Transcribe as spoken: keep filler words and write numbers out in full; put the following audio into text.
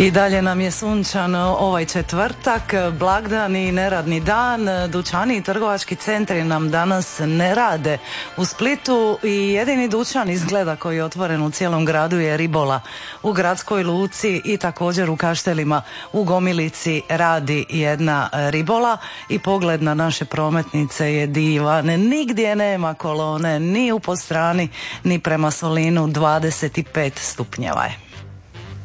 I dalje nam je sunčano ovaj četvrtak, blagdan i neradni dan. Dućani i trgovački centri nam danas ne rade. U Splitu i jedini dućan izgleda koji je otvoren u cijelom gradu je Ribola. U gradskoj luci i također u Kaštelima u Gomilici radi jedna Ribola i pogled na naše prometnice je divan. Nigdje nema kolone, ni u Postrani, ni prema Solinu, dvadeset pet stupnjeva je.